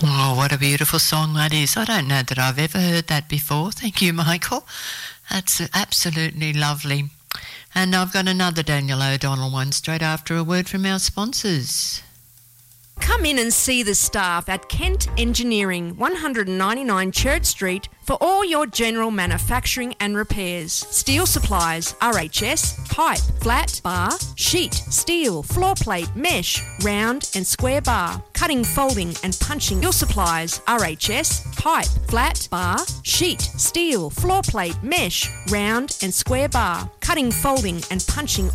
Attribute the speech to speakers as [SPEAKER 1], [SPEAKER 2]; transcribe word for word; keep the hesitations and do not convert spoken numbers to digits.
[SPEAKER 1] Oh, what a beautiful song that is. I don't know that I've ever heard that before. Thank you, Michael. That's absolutely lovely. And I've got another Daniel O'Donnell one straight after a word from our sponsors.
[SPEAKER 2] Come in and see the staff at Kent Engineering, one ninety-nine Church Street, for all your general manufacturing and repairs. Steel supplies, R H S, pipe, flat, bar, sheet, steel, floor plate, mesh, round and square bar, cutting, folding and punching. Steel supplies, R H S, pipe, flat, bar, sheet, steel, floor plate, mesh, round and square bar, cutting, folding and punching